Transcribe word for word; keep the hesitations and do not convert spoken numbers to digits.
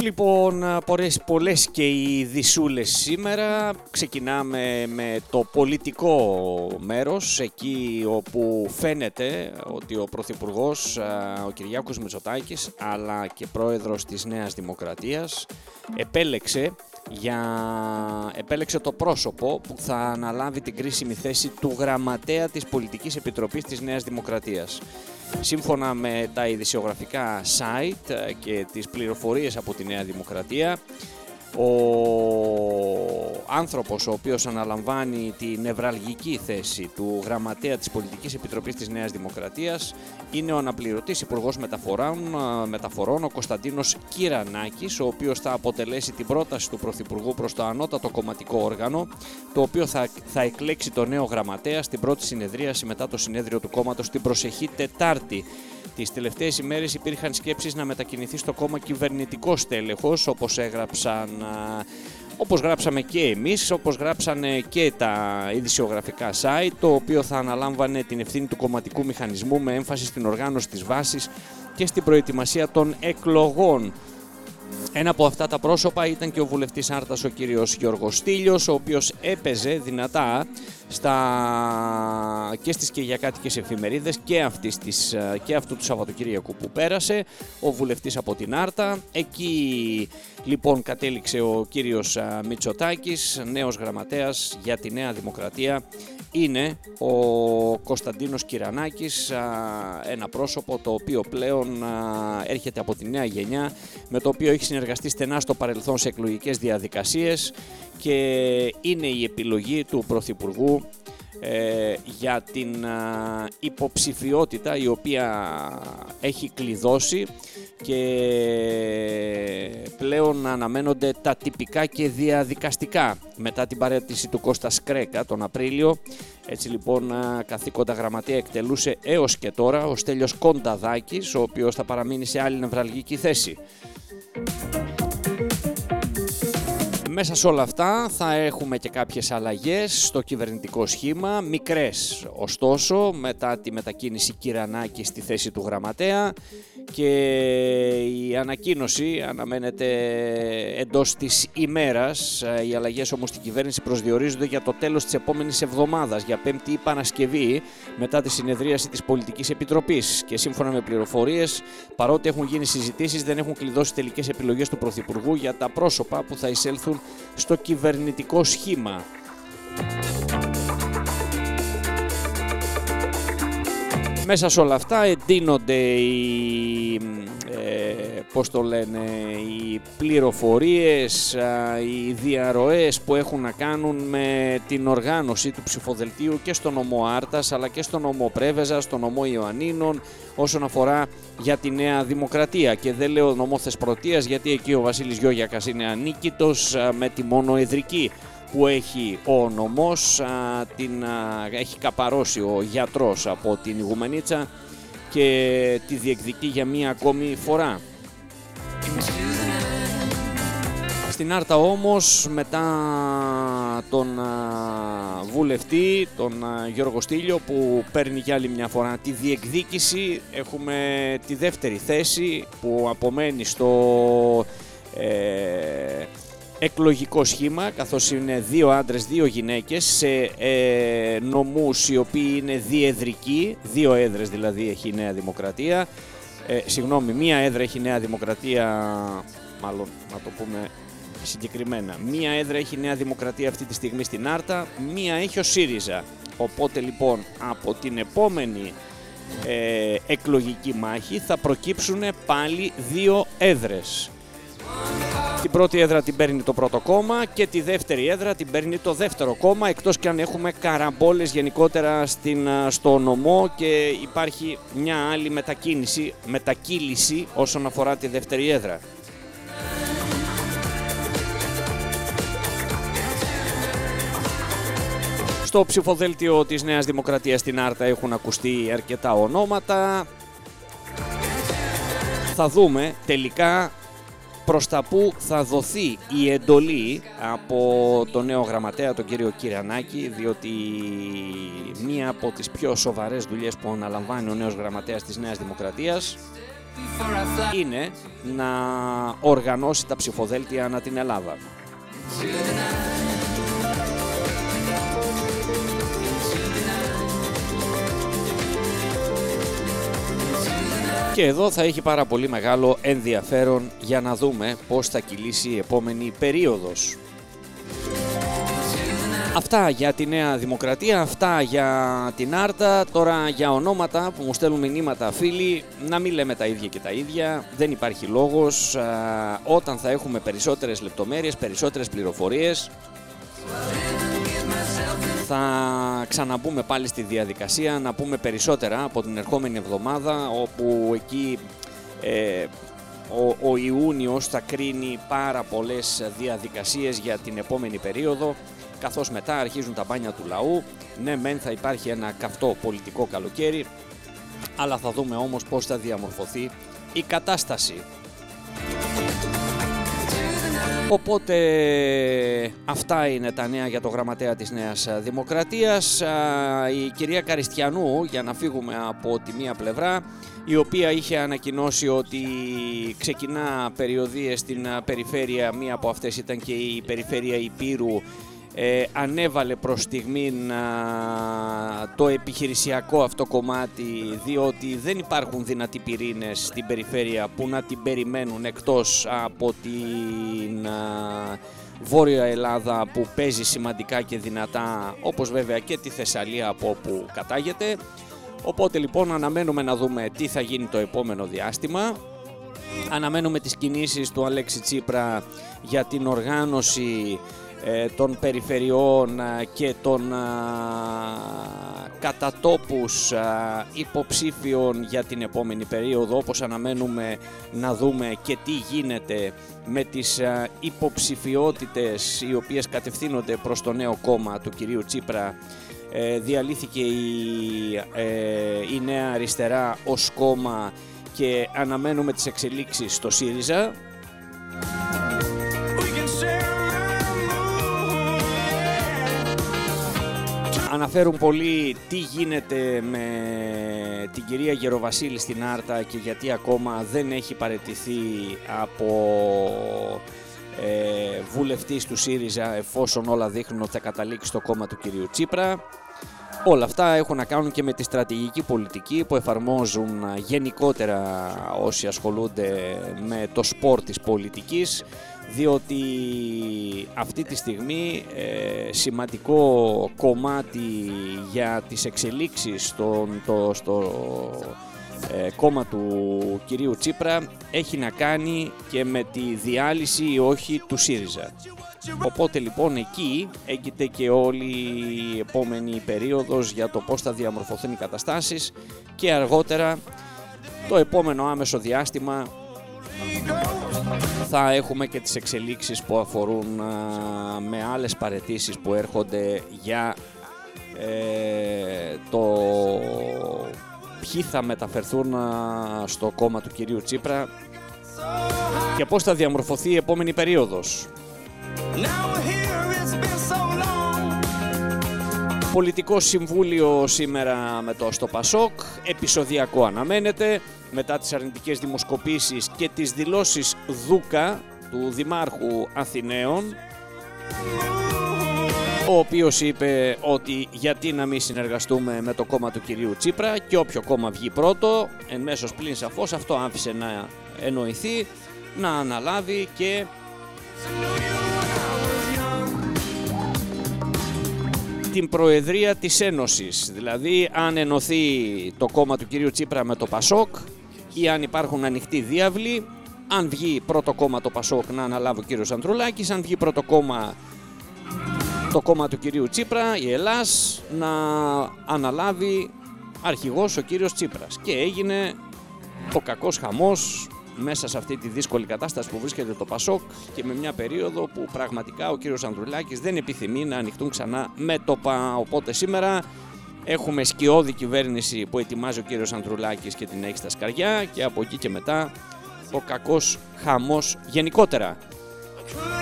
Λοιπόν, πολλές, πολλές και οι δυσούλες σήμερα. Ξεκινάμε με το πολιτικό μέρος, εκεί όπου φαίνεται ότι ο Πρωθυπουργός, ο Κυριάκος Μητσοτάκης, αλλά και πρόεδρος της Νέας Δημοκρατίας, επέλεξε, για... επέλεξε το πρόσωπο που θα αναλάβει την κρίσιμη θέση του γραμματέα της Πολιτικής Επιτροπής της Νέας Δημοκρατίας. Σύμφωνα με τα ειδησιογραφικά site και τις πληροφορίες από τη Νέα Δημοκρατία, ο άνθρωπος ο οποίος αναλαμβάνει τη νευραλγική θέση του γραμματέα της Πολιτικής Επιτροπής της Νέας Δημοκρατίας είναι ο αναπληρωτής Υπουργός Μεταφορών, Μεταφορών ο Κωνσταντίνος Κυρανάκης, ο οποίος θα αποτελέσει την πρόταση του Πρωθυπουργού προς το ανώτατο κομματικό όργανο, το οποίο θα, θα εκλέξει το νέο γραμματέα στην πρώτη συνεδρίαση μετά το συνέδριο του κόμματος την προσεχή Τετάρτη. Τις τελευταίες ημέρες υπήρχαν σκέψεις να μετακινηθεί στο κόμμα κυβερνητικός στέλεχος, όπως έγραψαν, όπως γράψαμε και εμείς, όπως γράψανε και τα ειδησιογραφικά site, το οποίο θα αναλάμβανε την ευθύνη του κομματικού μηχανισμού με έμφαση στην οργάνωση της βάσης και στην προετοιμασία των εκλογών. Ένα από αυτά τα πρόσωπα ήταν και ο βουλευτής Άρτας, ο κύριος Γιώργος Στήλιος, ο οποίος έπαιζε δυνατά στα... και στις κυριακάτικες εφημερίδες και, αυτής της... και αυτού του Σαββατοκύριακου που πέρασε, ο βουλευτής από την Άρτα. Εκεί λοιπόν κατέληξε ο κύριος Μητσοτάκης, νέος γραμματέας για τη Νέα Δημοκρατία. Είναι ο Κωνσταντίνος Κυρανάκης, ένα πρόσωπο το οποίο πλέον έρχεται από τη νέα γενιά, με το οποίο έχει συνεργαστεί στενά στο παρελθόν σε εκλογικές διαδικασίες και είναι η επιλογή του Πρωθυπουργού ε, για την α, υποψηφιότητα η οποία έχει κλειδώσει και πλέον αναμένονται τα τυπικά και διαδικαστικά μετά την παραίτηση του Κώστα Σκρέκα τον Απρίλιο. Έτσι λοιπόν καθήκοντα γραμματεία εκτελούσε έως και τώρα ο Στέλιος Κονταδάκης, ο οποίος θα παραμείνει σε άλλη νευραλγική θέση. Μέσα σε όλα αυτά θα έχουμε και κάποιες αλλαγές στο κυβερνητικό σχήμα, μικρές ωστόσο, μετά τη μετακίνηση Κυρανάκη στη θέση του γραμματέα, και η ανακοίνωση αναμένεται εντός της ημέρας. Οι αλλαγές όμως στην κυβέρνηση προσδιορίζονται για το τέλος της επόμενης εβδομάδας, για Πέμπτη ή Παρασκευή, μετά τη συνεδρίαση της Πολιτικής Επιτροπής. Και σύμφωνα με πληροφορίες, παρότι έχουν γίνει συζητήσεις, δεν έχουν κλειδώσει τελικές επιλογές του Πρωθυπουργού για τα πρόσωπα που θα εισέλθουν στο κυβερνητικό σχήμα. Μέσα σε όλα αυτά εντείνονται οι, ε, πώς το λένε, οι πληροφορίες, οι διαρροές που έχουν να κάνουν με την οργάνωση του ψηφοδελτίου και στο νομό Άρτας αλλά και στο νομό Πρέβεζα, στο νομό Ιωαννίνων, όσον αφορά για τη Νέα Δημοκρατία. Και δεν λέω νομό Θεσπρωτείας, γιατί εκεί ο Βασίλης Γιώγιακας είναι ανίκητος με τη μόνο εδρική που έχει ο νομός, α, την, α, έχει καπαρώσει ο γιατρός από την Ιγουμενίτσα και τη διεκδικεί για μία ακόμη φορά. Στην Άρτα όμως, μετά τον α, βουλευτή, τον α, Γιώργο Στήλιο, που παίρνει για άλλη μια φορά τη διεκδίκηση, έχουμε τη δεύτερη θέση που απομένει στο ε, εκλογικό σχήμα, καθώς είναι δύο άντρες, δύο γυναίκες σε ε, νομούς οι οποίοι είναι διεδρικοί, δύο έδρες δηλαδή έχει η Νέα Δημοκρατία, ε, συγγνώμη, μία έδρα έχει η Νέα Δημοκρατία, μάλλον να το πούμε συγκεκριμένα, μία έδρα έχει η Νέα Δημοκρατία αυτή τη στιγμή στην Άρτα, μία έχει ο ΣΥΡΙΖΑ. Οπότε λοιπόν από την επόμενη ε, εκλογική μάχη θα προκύψουν πάλι δύο έδρες. Την πρώτη έδρα την παίρνει το πρώτο κόμμα και τη δεύτερη έδρα την παίρνει το δεύτερο κόμμα, εκτός και αν έχουμε καραμπόλες γενικότερα στην, στο νομό και υπάρχει μια άλλη μετακίνηση, μετακύληση όσον αφορά τη δεύτερη έδρα. Στο ψηφοδέλτιο της Νέας Δημοκρατίας στην Άρτα έχουν ακουστεί αρκετά ονόματα. Θα δούμε τελικά προς τα που θα δοθεί η εντολή από τον νέο γραμματέα, τον κύριο Κυρανάκη, διότι μία από τις πιο σοβαρές δουλειές που αναλαμβάνει ο νέος γραμματέας της Νέας Δημοκρατίας είναι να οργανώσει τα ψηφοδέλτια ανά την Ελλάδα. Και εδώ θα έχει πάρα πολύ μεγάλο ενδιαφέρον για να δούμε πώς θα κυλήσει η επόμενη περίοδος. Αυτά για τη Νέα Δημοκρατία, αυτά για την Άρτα. Τώρα για ονόματα που μου στέλνουν μηνύματα φίλοι, να μην λέμε τα ίδια και τα ίδια, δεν υπάρχει λόγος. Α, όταν θα έχουμε περισσότερες λεπτομέρειες, περισσότερες πληροφορίες, θα ξαναμπούμε πάλι στη διαδικασία να πούμε περισσότερα από την ερχόμενη εβδομάδα, όπου εκεί ε, ο, ο Ιούνιος θα κρίνει πάρα πολλές διαδικασίες για την επόμενη περίοδο, καθώς μετά αρχίζουν τα μπάνια του λαού. Ναι, μεν θα υπάρχει ένα καυτό πολιτικό καλοκαίρι, αλλά θα δούμε όμως πώς θα διαμορφωθεί η κατάσταση. Οπότε αυτά είναι τα νέα για το γραμματέα της Νέας Δημοκρατίας. Η κυρία Καριστιανού, για να φύγουμε από τη μία πλευρά, η οποία είχε ανακοινώσει ότι ξεκινά περιοδίες στην περιφέρεια, μία από αυτές ήταν και η περιφέρεια Ηπείρου, Ε, ανέβαλε προς στιγμήν α, το επιχειρησιακό αυτό κομμάτι, διότι δεν υπάρχουν δυνατοί πυρήνες στην περιφέρεια που να την περιμένουν εκτός από την α, Βόρεια Ελλάδα, που παίζει σημαντικά και δυνατά, όπως βέβαια και τη Θεσσαλία από όπου κατάγεται. Οπότε λοιπόν αναμένουμε να δούμε τι θα γίνει το επόμενο διάστημα. Αναμένουμε τις κινήσεις του Αλέξη Τσίπρα για την οργάνωση των περιφερειών και των κατατόπους υποψήφιων για την επόμενη περίοδο, όπως αναμένουμε να δούμε και τι γίνεται με τις υποψηφιότητες οι οποίες κατευθύνονται προς το νέο κόμμα του κυρίου Τσίπρα. Διαλύθηκε η, η Νέα Αριστερά ως κόμμα και αναμένουμε τις εξελίξεις στο ΣΥΡΙΖΑ. Αναφέρουν πολύ τι γίνεται με την κυρία Γεροβασίλη στην Άρτα και γιατί ακόμα δεν έχει παραιτηθεί από ε, βουλευτής του ΣΥΡΙΖΑ, εφόσον όλα δείχνουν ότι θα καταλήξει στο κόμμα του κυρίου Τσίπρα. Όλα αυτά έχουν να κάνουν και με τη στρατηγική πολιτική που εφαρμόζουν γενικότερα όσοι ασχολούνται με το σπορ της πολιτικής, διότι αυτή τη στιγμή ε, σημαντικό κομμάτι για τις εξελίξεις στο, το, στο ε, κόμμα του κυρίου Τσίπρα έχει να κάνει και με τη διάλυση ή όχι του ΣΥΡΙΖΑ. Οπότε λοιπόν εκεί έγκυται και όλη η επόμενη περίοδος για το πώς θα διαμορφωθούν οι καταστάσεις, και αργότερα το επόμενο άμεσο διάστημα θα έχουμε και τις εξελίξεις που αφορούν α, με άλλες παραιτήσεις που έρχονται για ε, το ποιοι θα μεταφερθούν α, στο κόμμα του κυρίου Τσίπρα και πώς θα διαμορφωθεί η επόμενη περίοδος. Πολιτικό συμβούλιο σήμερα με το στο Πασόκ, επεισοδιακό αναμένεται, μετά τις αρνητικές δημοσκοπήσεις και τις δηλώσεις Δούκα, του Δημάρχου Αθηναίων, ο οποίος είπε ότι γιατί να μην συνεργαστούμε με το κόμμα του κυρίου Τσίπρα και όποιο κόμμα βγει πρώτο, εν μέσως πλην σαφώς, αυτό άφησε να εννοηθεί, να αναλάβει και την Προεδρία της Ένωσης. Δηλαδή αν ενωθεί το κόμμα του κυρίου Τσίπρα με το Πασόκ ή αν υπάρχουν ανοιχτοί διάβλοι, αν βγει πρώτο κόμμα το Πασόκ να αναλάβει ο κύριος Ανδρουλάκης, αν βγει πρώτο κόμμα το κόμμα του κυρίου Τσίπρα, η Ελλάς, να αναλάβει αρχηγός ο κύριος Τσίπρας. Και έγινε ο κακός χαμός μέσα σε αυτή τη δύσκολη κατάσταση που βρίσκεται το Πασόκ και με μια περίοδο που πραγματικά ο κύριος Ανδρουλάκης δεν επιθυμεί να ανοιχτούν ξανά μέτωπα. Οπότε σήμερα έχουμε σκιώδη κυβέρνηση που ετοιμάζει ο κύριος Ανδρουλάκης και την έχει στα σκαριά, και από εκεί και μετά ο κακός χαμός γενικότερα.